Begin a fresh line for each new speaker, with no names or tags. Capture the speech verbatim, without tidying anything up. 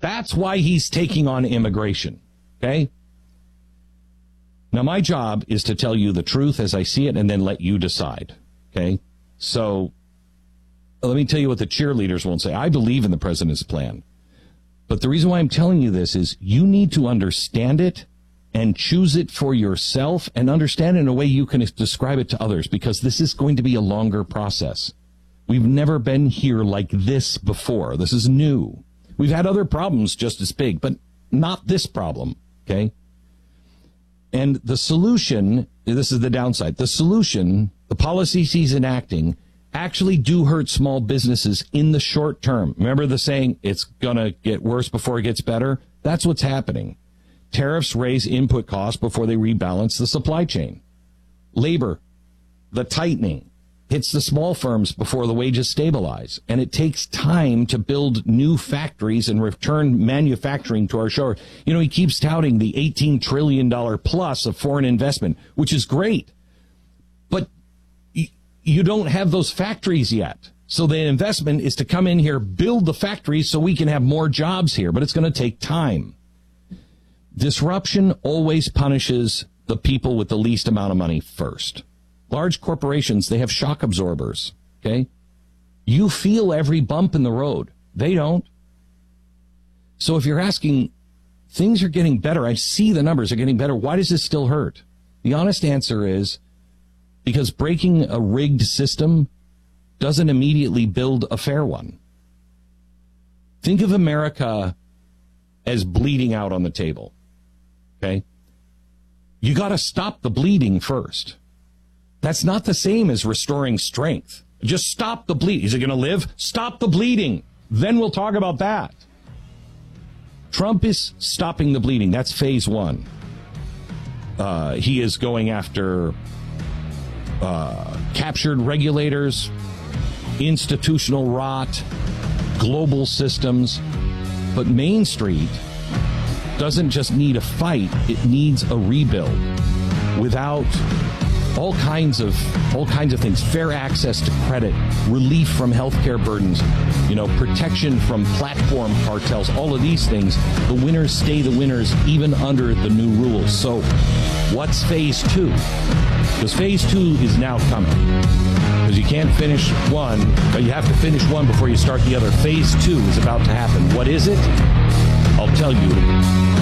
That's why he's taking on immigration. Okay? Now, my job is to tell you the truth as I see it and then let you decide. Okay? So, let me tell you what the cheerleaders won't say. I believe in the president's plan. But the reason why I'm telling you this is you need to understand it and choose it for yourself and understand it in a way you can describe it to others, because this is going to be a longer process. We've never been here like this before. This is new. We've had other problems just as big, but not this problem. Okay? And the solution, this is the downside, the solution, the policies he's enacting actually do hurt small businesses in the short term. Remember the saying, it's going to get worse before it gets better? That's what's happening. Tariffs raise input costs before they rebalance the supply chain. Labor, the tightening, hits the small firms before the wages stabilize. And it takes time to build new factories and return manufacturing to our shore. You know, he keeps touting the eighteen trillion dollars plus of foreign investment, which is great. But y- you don't have those factories yet. So the investment is to come in here, build the factories so we can have more jobs here. But it's going to take time. Disruption always punishes the people with the least amount of money first. Large corporations, they have shock absorbers, okay? You feel every bump in the road. They don't. So if you're asking, things are getting better, I see the numbers are getting better, why does this still hurt? The honest answer is because breaking a rigged system doesn't immediately build a fair one. Think of America as bleeding out on the table, okay? You got to stop the bleeding first. That's not the same as restoring strength. Just stop the bleed. Is it going to live? Stop the bleeding. Then we'll talk about that. Trump is stopping the bleeding. That's phase one. Uh, he is going after uh, captured regulators, institutional rot, global systems. But Main Street doesn't just need a fight. It needs a rebuild without all kinds of all kinds of things, fair access to credit, relief from healthcare burdens, you know, protection from platform cartels, all of these things. The winners stay the winners even under the new rules. So what's phase two? Because phase two is now coming. Because you can't finish one, but you have to finish one before you start the other. Phase two is about to happen. What is it? I'll tell you